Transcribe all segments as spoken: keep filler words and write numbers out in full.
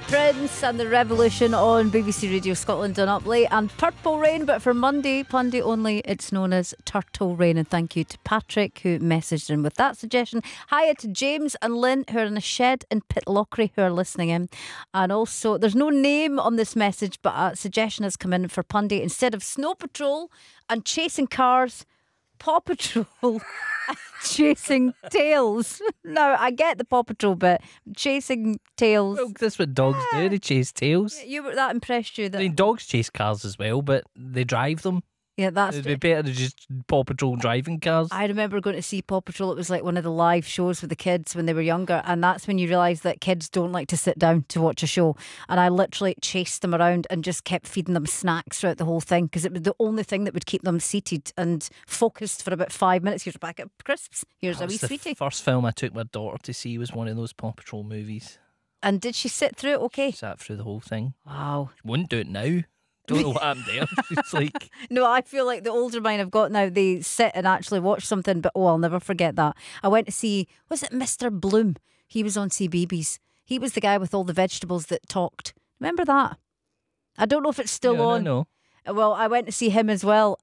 Prince and the Revolution on B B C Radio Scotland on Up Late, and Purple Rain, but for Monday, Punday only, it's known as Turtle Rain. And thank you to Patrick who messaged in with that suggestion. Hiya to James and Lynn who are in a shed in Pitlochry who are listening in. And also, there's no name on this message, but a suggestion has come in for Punday. Instead of Snow Patrol and chasing cars, Paw Patrol chasing tails. Now, I get the Paw Patrol bit. Chasing tails. Well, that's what dogs do. They chase tails. You were that impressed you that I mean, dogs chase cars as well, but they drive them. yeah, that's It'd be better than just Paw Patrol driving cars. I remember going to see Paw Patrol. It was like one of the live shows with the kids when they were younger, and that's when you realise that kids don't like to sit down to watch a show. And I literally chased them around and just kept feeding them snacks throughout the whole thing, because it was the only thing that would keep them seated and focused for about five minutes. Here's a packet of crisps. Here's That a wee was the sweetie. first film I took my daughter to see was one of those Paw Patrol movies. And did she sit through it okay? Sat through the whole thing. Wow. Wouldn't do it now. Don't know what happened there. It's like, No, I feel like the older mine I've got now, they sit and actually watch something, but oh, I'll never forget that. I went to see, was it Mister Bloom? He was on C B B S. He was the guy with all the vegetables that talked. Remember that? I don't know if it's still no, on. no, no. Well, I went to see him as well.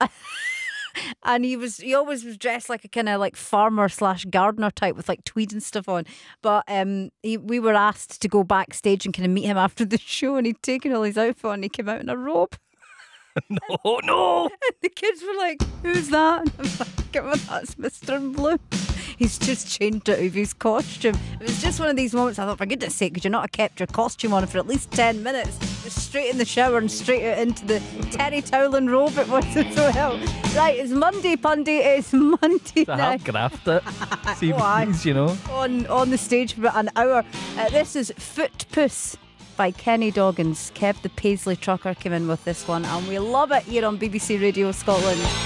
And he was, he always was dressed like a kind of like farmer slash gardener type with like tweed and stuff on. But um, he, we were asked to go backstage and kind of meet him after the show, and he'd taken all his outfit on and he came out in a robe. No, no. And the kids were like, who's that? And I was like, "Come on, that's Mister Blue. He's just changed out of his costume." It was just one of these moments I thought, for goodness sake, could you not have kept your costume on for at least ten minutes? Just straight in the shower and straight out into the terry towel and robe it was as well. Right, it's Monday, Pundy. It's Monday I now. have graphed it. See, Oh, aye. please, you know. On, on the stage for about an hour. Uh, this is Foot Puss by Kenny Doggins. Kev the Paisley trucker came in with this one, and we love it here on B B C Radio Scotland.